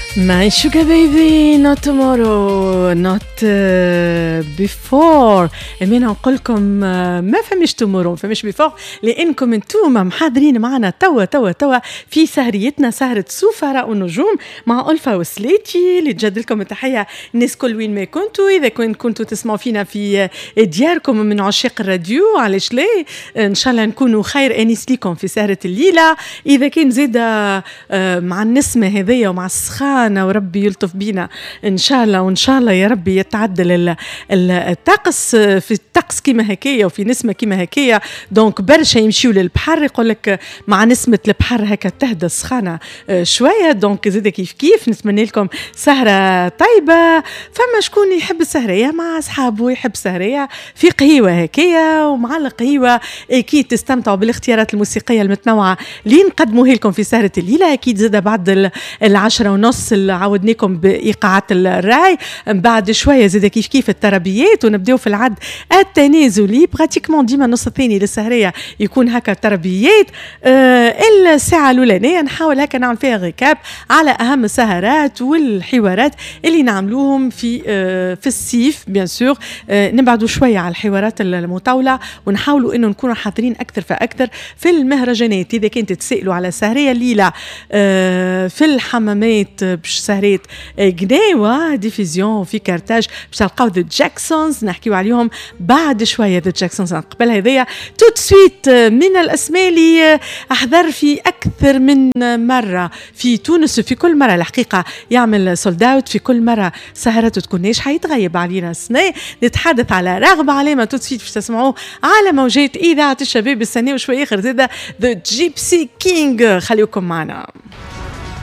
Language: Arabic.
My sugar baby, not tomorrow, not before. أمين نقولكم ما فمش tomorrow، ما فمش before، لأنكم انتم محاضرين معنا توا في سهريتنا، سهرة سفراء النجوم مع ألفا وسليتي. اللي تجد لكم التحية الناس كل وين ما كنتوا. إذا كنتوا تسمعوا فينا في دياركم من عشاق الراديو، علاش ليه؟ إن شاء الله نكونوا خير أنيس لكم في سهرة الليلة. إذا كان زيادة مع النسمة هذية ومع السخانة وربي يلطف بينا إن شاء الله، وإن شاء الله يا ربي يتعدل الطقس في الطقس كيما هكايا وفي نسمة كيما هكايا. دونك برشا يمشيوا للبحر، يقولك مع نسمة البحر هكا تهدى السخانة شوية. دونك زيدا كيف نتمنى لكم سهرة طيبة. فما شكون يحب السهرية مع أصحابه، يحب سهرية في قهيوة هكايا، ومع القهيوة أكيد تستمتعوا بالاختيارات الموسيقية المتنوعة اللي نقدموها لكم في سهرة الليلة. أكيد زيدا بعد 10:30 اللي عودناكم بإيقاعات الراي، بعد شوية زيدا كيف التربيات، ونبدأ في العد التنازلي براتيكمون ديما النص الثاني للسهرية يكون هكا تربيات. الساعة الأولانية نحاول هكا نعمل فيها غيكاب على أهم السهرات والحوارات اللي نعملوهم في الصيف بيان سور. نبعدوا شوية على الحوارات المطولة، ونحاولوا إنه نكونوا حاضرين أكثر فأكثر في المهرجانات. إذا كنت تسألوا على سهرية الليلة في الحمامات باش سهرات قناوة ديفيزيون في كارتاج، باش تلقاو ذا جاكسونز نحكيو عليهم بعد شوية. ذا جاكسونز قبل هذيا توت سويت من الأسماء اللي أحضر في أكثر من مرة في تونس، في كل مرة الحقيقة يعمل سولد اوت، في كل مرة سهرته تكون ناجحة، يتغيب علينا السنة. نتحدث على رغبة علامة توت سويت باش تسمعوه على موجات إذاعة الشباب السنة وشوية آخر زيادة ذا جيبسي كينج. خليكم معنا.